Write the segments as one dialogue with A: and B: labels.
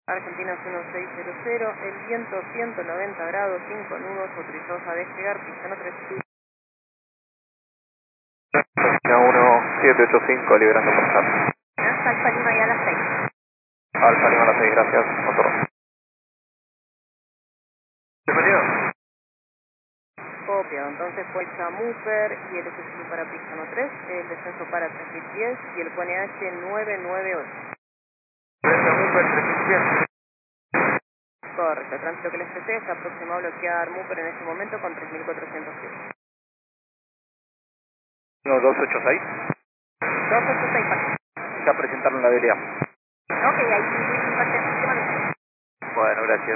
A: Argentina 1600, el viento 190 grados, 5 nudos, autorizados a despegar, pista 3.
B: Argentina 1785, liberando por SAT.
A: Alfa Lima ya a las 6.
B: Alfa Lima a las 6, gracias, motor. Bienvenido.
A: Copiado, entonces fue el Samuper y el SSU para pista 3, el descenso para 3010 y el QNH 998.
B: Samuper 3010.
A: Correcto, el tránsito que les expresé está aproximado a bloquear Muper en este momento con 3400 pies.
B: No, 286.
A: 286 para.
B: Ya presentaron la habilidad.
A: Ok, ahí parte del sistema.
B: Bueno, gracias.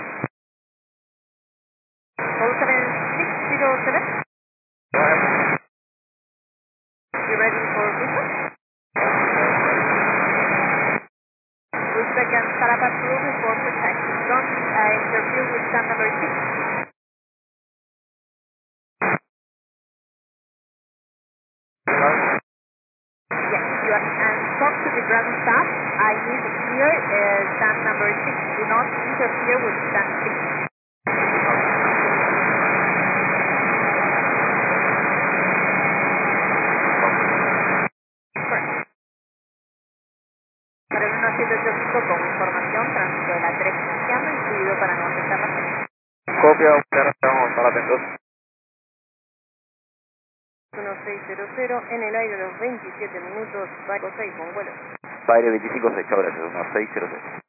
A: 07607. You ready for business? Uzbek and Salabat Blue report for taxi. Don't interfere with stand number 6. Yes, you are, and talk to the ground staff. I need to clear stand number 6. Do not interfere with stand 6. Correct. Para el 1785 con información, tránsito de la 3 iniciando, incluido para no afectar la fecha.
B: Copia, vamos a estar atentos.
A: 1600 en el aire a los 27 minutos, Baco 6 con vuelo.
B: Baile 25, 6, gracias, 1606.